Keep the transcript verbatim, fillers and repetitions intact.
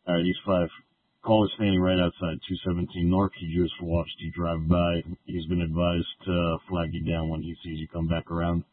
All right, East five. Call is standing right outside two seventeen North. He just watched you drive by. He's been advised to flag you down when he sees you come back around.